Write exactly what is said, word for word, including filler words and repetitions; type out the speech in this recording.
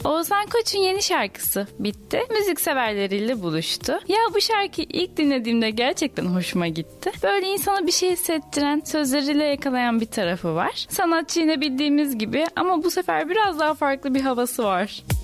Oğuzhan Koç'un yeni şarkısı bitti. Müzikseverleriyle buluştu. Ya bu şarkıyı ilk dinlediğimde gerçekten hoşuma gitti. Böyle insana bir şey hissettiren, sözleriyle yakalayan bir tarafı var. Sanatçı yine bildiğimiz gibi ama bu sefer biraz daha farklı bir havası var.